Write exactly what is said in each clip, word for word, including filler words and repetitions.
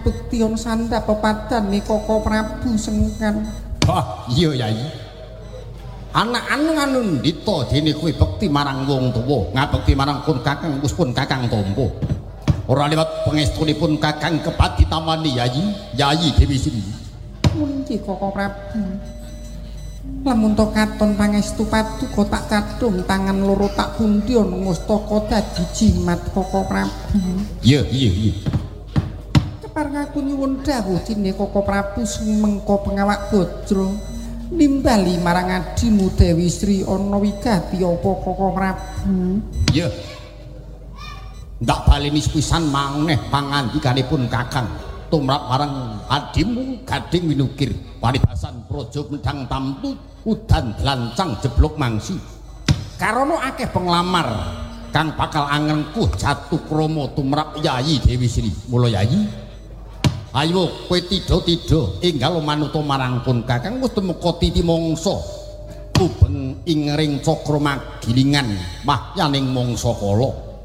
Bektion sandap pepadan nih Koko Prabu Sengkan. Wah, iya Yai. Anak-anak anu ndita dene kuwi bekti marang wong tuwa, ngabekti marang pun Kakang wis pun Kakang tampa. Ora liwat pangestunipun Kakang kepati tamani Yai, Yai Dewi Sri. Mundi Koko Prabu. Lamun to katon pangestu paduka tak cadhong tangan loro tak pundhyon ngustaka dadi jimat Koko Prabu. Iya, iya, iya. Kepareng aku nyuwun dawuh dene Koko Prabu sumengko pengawak Bajra nimbali marang adimu Dewi Sri ana wigati apa Koko Prabu? Iya. Ndak baleni sepisan maneh pangandikanipun Kakang tumrap marang adimu Gading Winukir paribasan praja mendang tamtu udan lancang jeblok mangsi. Karana akeh penglamar kang bakal angenkuh jatuh krama tumrap Yayi Dewi Sri. Mula Yayi, ayo kowe tida-tida enggal manuta marang pun Kakang wis temeka titi mangsa ubeng ing ring cakra magilingan mahyaning mangsa kala.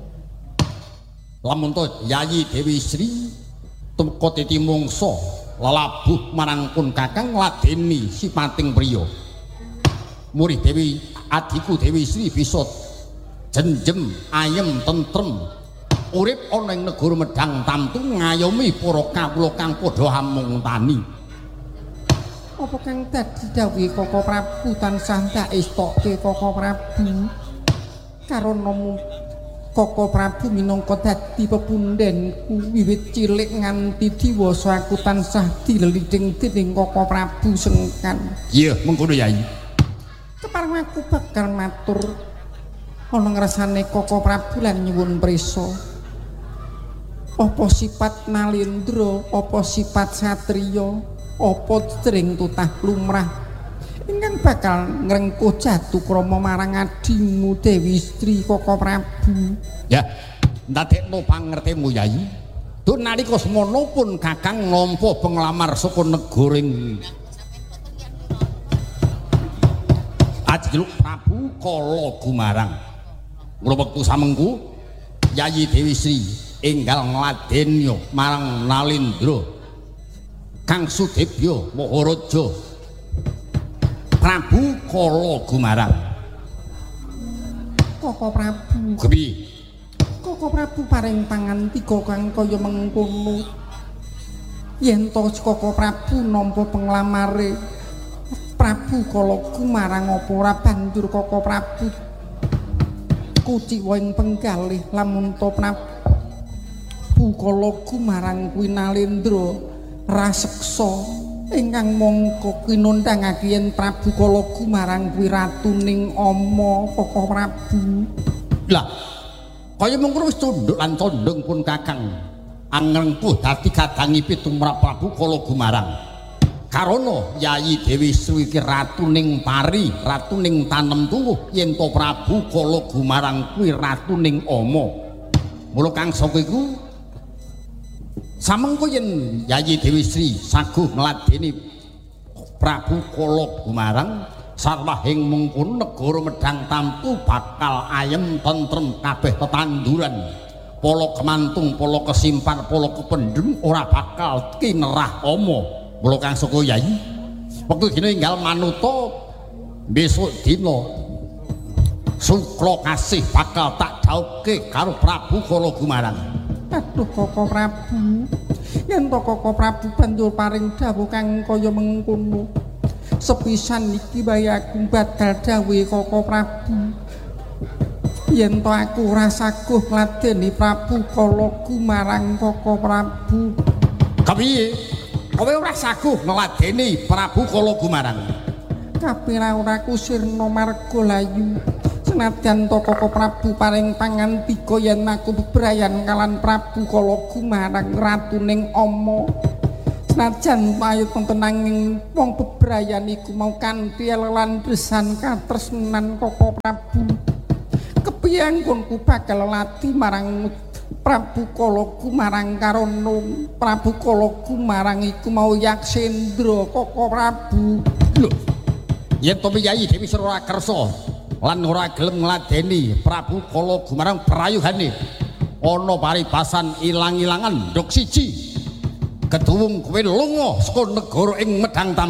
Lamun to Yayi Dewi Sri temeka titi mangsa lelabuh marang pun Kakang ngladeni sipating priya. Murih Dewi adiku Dewi Sri bisa jenjem ayem tentrem urip ana ing negara Medang Tamtu ngayomi para kawula kang padha amung tani. Apa kang dadi dawuhe Koko Prabu tansah tak estoke Koko Prabu? Karana Koko Prabu minangka dadi pepundhenku wiwit cilik nganti diwasa aku tansah dileliding dening Koko Prabu Sengkan. Iya, mengkono Yai. Kepareng aku bakal matur ana ngersane Koko Prabu lan nyuwun prisa. Apa sifat Nalendra, apa sifat satriya, apa dering tutah lumrah ingkang bakal ngrengkuh jatuh krama marang adimu Dewi Sri Koko Prabu. Ya, ndadekno pangertemu Yayi. Dur nalika semono pun Kakang nampa penglamar saka negoring Ajiluk Prabu Kala Gumarang. Mula wektu samengku Yayi Dewi Sri enggal ngladenya marang Nalendra Kang Sudebya Maharaja Prabu Kala Gumarang. Koko Prabu. Kepiye? Koko Prabu paring pangantika kang kaya mengkono. Yen to Koko Prabu nampa penglamare Prabu Kala Gumarang apa ora banjur Koko Prabu kuciwa ing penggalih lamun to Prabu Kala Gumarang kuwi Nalendra raseksa ingkang mongko kinundhangake yen Prabu Kala Gumarang kuwi ratuning ama Koko Prabu. Lah, kaya mengkono wis tunduk lan condong pun Kakang angrengkuh dadi kadangipi tumrap Prabu Kala Gumarang. Karana Yayi Dewi Sri iki ratuning pari, ratuning tanem tuwuh yen to Prabu Kala Gumarang kuwi ratuning ama. Mula kang saka iku samengko yen Yayi Dewi Sri saguh ngladeni Prabu Kala Gumarang sarwahing mengkono negara Medang Tamtu bakal ayem tentrem kabeh tetanduran. Pala kemantung, pala kesimpar, pala kependhem ora bakal kinerah ama. Mula kang saka Yayi wektu dina enggal manuta besok dina Sukla Kasih bakal tak dhauke karo Prabu Kala Gumarang. Aduh Koko Prabu, yen to Koko Prabu banjur paring dawuh kang kaya mengkono sepisan iki wae aku badal dawuhe Koko Prabu. Yen to aku ora saguh ngladeni Prabu Kala Gumarang Koko Prabu. Kepiye? Kowe ora saguh ngladeni Prabu Kala Gumarang. Kapirauraku sirna marga layu. Senadyan to Koko Prabu paring pangantika yen aku bebrayan kalan Prabu Kala Gumarang ratuning ama. Senajan payu tentenanging wong bebrayan iku mau kanthi lelandhesan katresnan Koko Prabu. Kepiye nggonku bakal lati marang Prabu Kala Gumarang karana Prabu Kala Gumarang iku mau Yaksendra Koko Prabu. Lho, yen to Yayi Dewi Sri ora kersa lan ora gelem ngladeni Prabu Kala Gumarang prayuhane ana paribasan ilang-ilangan ndok siji keduwung kowe lunga saka negara ing Medang Tam